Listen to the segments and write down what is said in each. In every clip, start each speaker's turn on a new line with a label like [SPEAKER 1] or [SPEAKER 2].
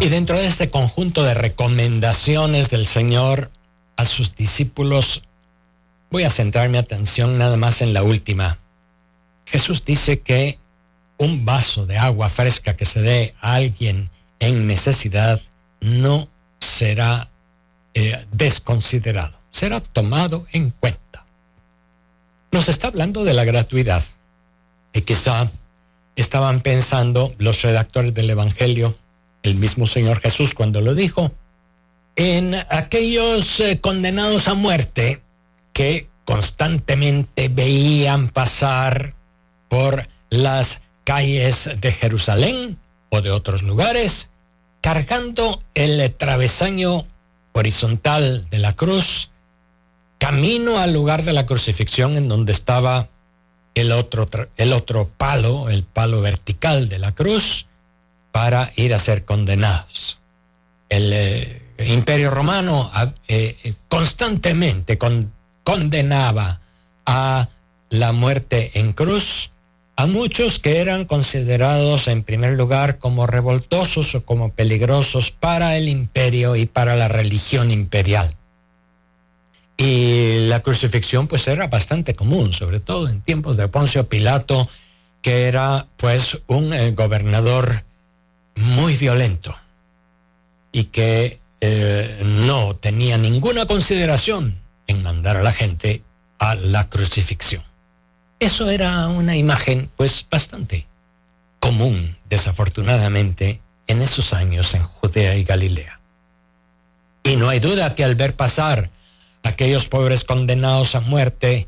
[SPEAKER 1] Y dentro de este conjunto de recomendaciones del Señor a sus discípulos, voy a centrar mi atención nada más en la última. Jesús dice que un vaso de agua fresca que se dé a alguien en necesidad no será desconsiderado, será tomado en cuenta. Nos está hablando de la gratuidad. Y quizá estaban pensando los redactores del Evangelio, el mismo Señor Jesús cuando lo dijo, en aquellos condenados a muerte que constantemente veían pasar por las calles de Jerusalén o de otros lugares, cargando el travesaño horizontal de la cruz, camino al lugar de la crucifixión en donde estaba el otro palo, el palo vertical de la cruz, para ir a ser condenados. El Imperio Romano constantemente condenaba a la muerte en cruz a muchos que eran considerados en primer lugar como revoltosos o como peligrosos para el imperio y para la religión imperial. Y la crucifixión pues era bastante común, sobre todo en tiempos de Poncio Pilato, que era pues un gobernador muy violento y que no tenía ninguna consideración en mandar a la gente a la crucifixión. Eso era una imagen pues bastante común, desafortunadamente, en esos años en Judea y Galilea. Y no hay duda que al ver pasar aquellos pobres condenados a muerte,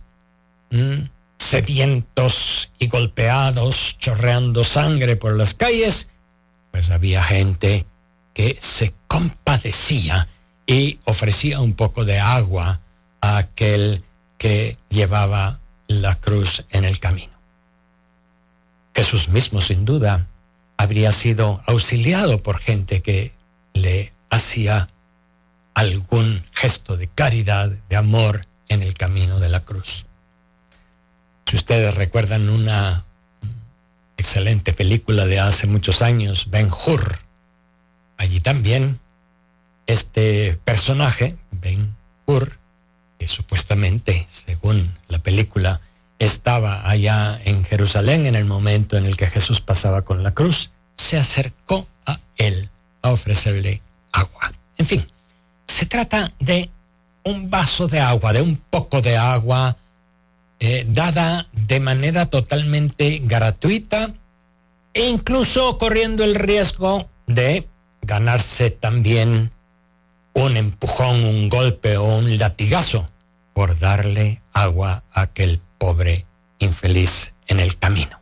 [SPEAKER 1] sedientos y golpeados, chorreando sangre por las calles, pues había gente que se compadecía y ofrecía un poco de agua a aquel que llevaba la cruz en el camino. Jesús mismo, sin duda, habría sido auxiliado por gente que le hacía algún gesto de caridad, de amor en el camino de la cruz. Si ustedes recuerdan una excelente película de hace muchos años, Ben-Hur, allí también este personaje, Ben-Hur, que supuestamente, según la película, estaba allá en Jerusalén en el momento en el que Jesús pasaba con la cruz, se acercó a él a ofrecerle agua. En fin, se trata de un vaso de agua, de un poco de agua, dada de manera totalmente gratuita e incluso corriendo el riesgo de ganarse también un empujón, un golpe o un latigazo por darle agua a aquel pobre infeliz en el camino.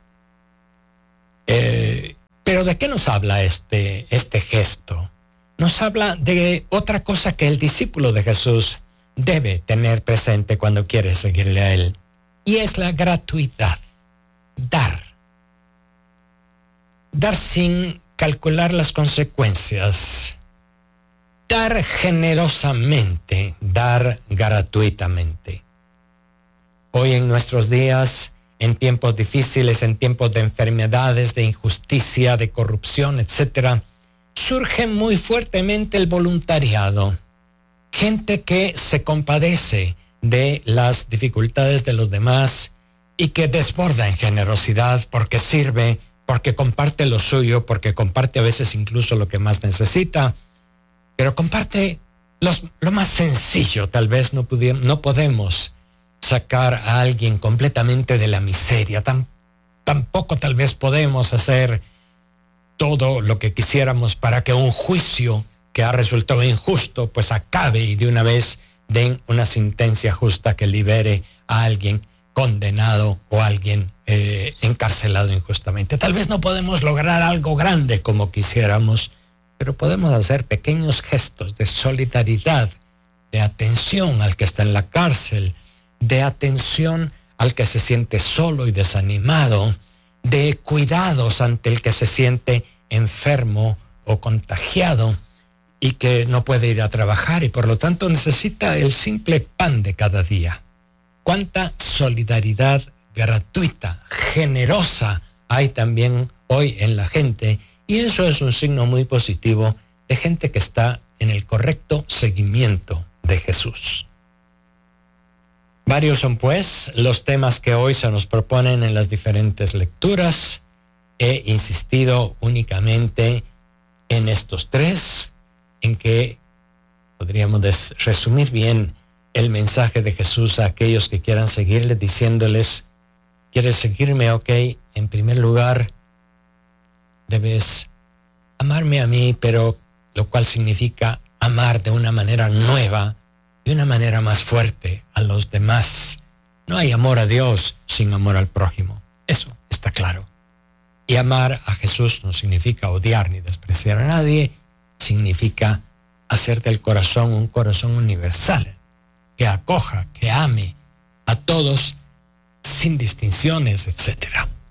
[SPEAKER 1] Pero ¿de qué nos habla este gesto? Nos habla de otra cosa que el discípulo de Jesús debe tener presente cuando quiere seguirle a él, y es la gratuidad. Dar sin calcular las consecuencias, dar generosamente, dar gratuitamente. Hoy en nuestros días, en tiempos difíciles, en tiempos de enfermedades, de injusticia, de corrupción, etcétera, surge muy fuertemente el voluntariado. Gente que se compadece de las dificultades de los demás y que desborda en generosidad porque sirve, porque comparte lo suyo, porque comparte a veces incluso lo que más necesita, pero comparte lo más sencillo. Tal vez no podemos sacar a alguien completamente de la miseria, tampoco tal vez podemos hacer todo lo que quisiéramos para que un juicio que ha resultado injusto pues acabe y de una vez den una sentencia justa que libere a alguien condenado o a alguien encarcelado injustamente. Tal vez no podemos lograr algo grande como quisiéramos, pero podemos hacer pequeños gestos de solidaridad, de atención al que está en la cárcel, de atención al que se siente solo y desanimado, de cuidados ante el que se siente enfermo o contagiado y que no puede ir a trabajar y por lo tanto necesita el simple pan de cada día. Cuánta solidaridad gratuita, generosa hay también hoy en la gente, y eso es un signo muy positivo de gente que está en el correcto seguimiento de Jesús. Varios son pues los temas que hoy se nos proponen en las diferentes lecturas. He insistido únicamente en estos tres, en que podríamos resumir bien el mensaje de Jesús a aquellos que quieran seguirle, diciéndoles: ¿quieres seguirme? Ok, en primer lugar, debes amarme a mí, pero lo cual significa amar de una manera nueva, de una manera más fuerte a los demás. No hay amor a Dios sin amor al prójimo. Eso está claro. Y amar a Jesús no significa odiar ni despreciar a nadie, significa hacer del corazón un corazón universal, que acoja, que ame a todos sin distinciones, etc.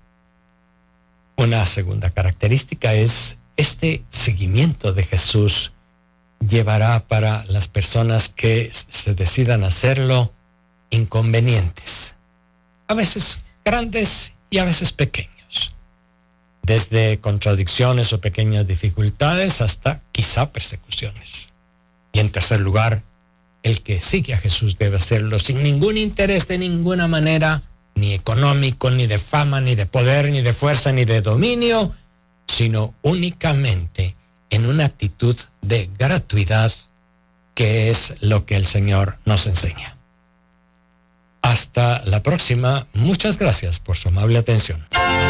[SPEAKER 1] Una segunda característica es este seguimiento de Jesús llevará para las personas que se decidan hacerlo inconvenientes, a veces grandes y a veces pequeños, desde contradicciones o pequeñas dificultades hasta quizá persecuciones. Y en tercer lugar, el que sigue a Jesús debe hacerlo sin ningún interés de ninguna manera, ni económico, ni de fama, ni de poder, ni de fuerza, ni de dominio, sino únicamente en una actitud de gratuidad, que es lo que el Señor nos enseña. Hasta la próxima. Muchas gracias por su amable atención.